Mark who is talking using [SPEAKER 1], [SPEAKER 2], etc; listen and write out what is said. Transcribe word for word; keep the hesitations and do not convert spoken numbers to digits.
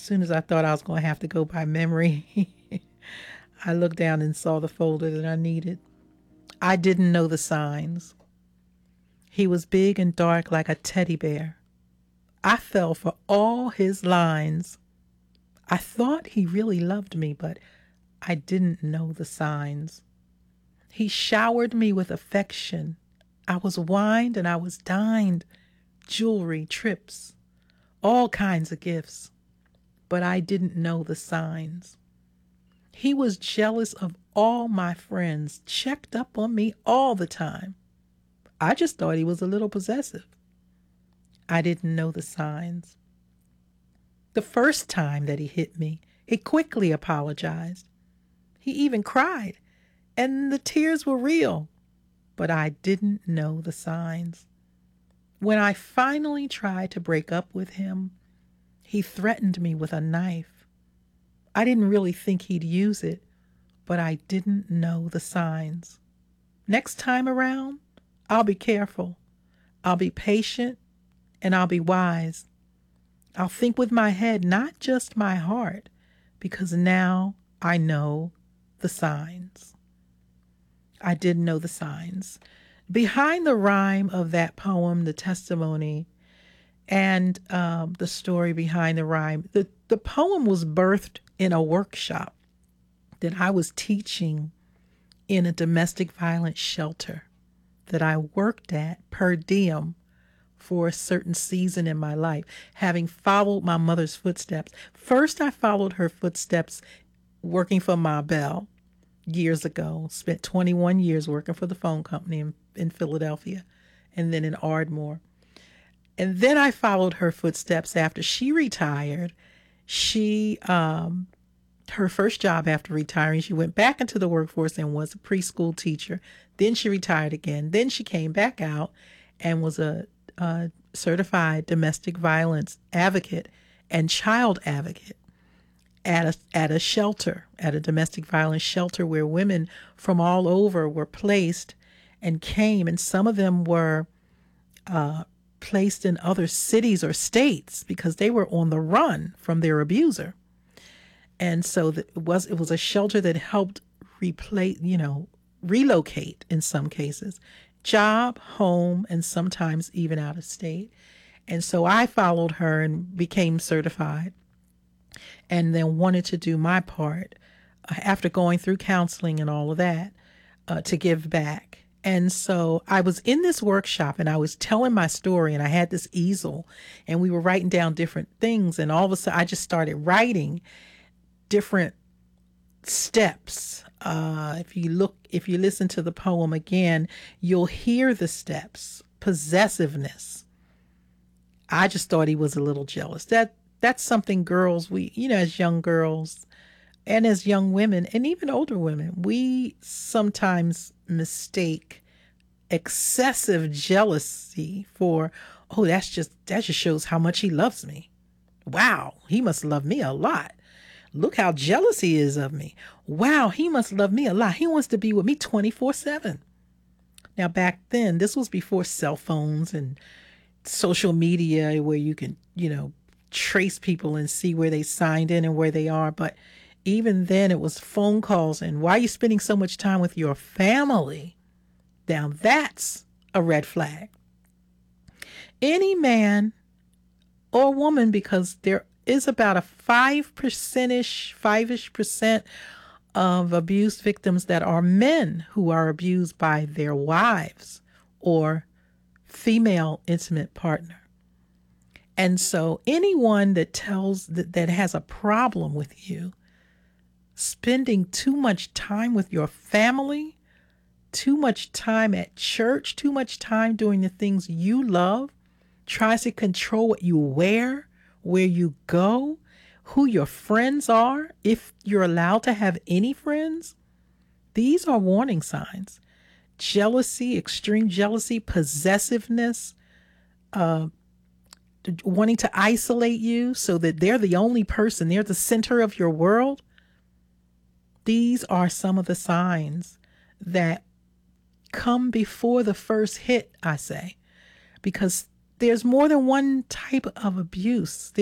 [SPEAKER 1] soon as I thought I was going to have to go by memory, I looked down and saw the folder that I needed. I didn't know the signs. He was big and dark like a teddy bear. I fell for all his lines. I thought he really loved me, but I didn't know the signs. He showered me with affection. I was wined and I was dined. Jewelry, trips, all kinds of gifts. But I didn't know the signs. He was jealous of all my friends, checked up on me all the time. I just thought he was a little possessive. I didn't know the signs. The first time that he hit me, he quickly apologized. He even cried, and the tears were real, but I didn't know the signs. When I finally tried to break up with him, he threatened me with a knife. I didn't really think he'd use it, but I didn't know the signs. Next time around, I'll be careful. I'll be patient, and I'll be wise. I'll think with my head, not just my heart, because now I know the signs. I didn't know the signs. Behind the rhyme of that poem, the testimony, and um, the story behind the rhyme, the, the poem was birthed in a workshop that I was teaching in a domestic violence shelter that I worked at per diem for a certain season in my life, having followed my mother's footsteps. First, I followed her footsteps working for Ma Bell years ago, spent twenty-one years working for the phone company in, in Philadelphia and then in Ardmore. And then I followed her footsteps after she retired. She, um, her first job after retiring, she went back into the workforce and was a preschool teacher. Then she retired again. Then she came back out and was a, a certified domestic violence advocate and child advocate at a, at a shelter, at a domestic violence shelter where women from all over were placed and came. And some of them were uh, placed in other cities or states because they were on the run from their abuser. And so the, it was it was a shelter that helped replace, you know, relocate in some cases, job, home, and sometimes even out of state. And so I followed her and became certified and then wanted to do my part uh, after going through counseling and all of that uh, to give back. And so I was in this workshop and I was telling my story and I had this easel and we were writing down different things. And all of a sudden I just started writing different steps. Uh, if you look, if you listen to the poem again, you'll hear the steps. Possessiveness. I just thought he was a little jealous. That that's something girls, we, you know, as young girls and as young women and even older women, we sometimes mistake excessive jealousy for, oh, that's just, that just shows how much he loves me. Wow, he must love me a lot. Look how jealous he is of me. Wow, he must love me a lot. He wants to be with me twenty-four seven. Now, back then, this was before cell phones and social media where you can, you know, trace people and see where they signed in and where they are. But even then, it was phone calls. And why are you spending so much time with your family? Now, that's a red flag. Any man or woman, because there is about a five percentish, five-ish percent of abuse victims that are men who are abused by their wives or female intimate partner. And so anyone that tells that, that has a problem with you, spending too much time with your family, too much time at church, too much time doing the things you love, tries to control what you wear, where you go, who your friends are, if you're allowed to have any friends, these are warning signs. Jealousy, extreme jealousy, possessiveness, uh, wanting to isolate you so that they're the only person, they're the center of your world. These are some of the signs that come before the first hit, I say, because there's more than one type of abuse.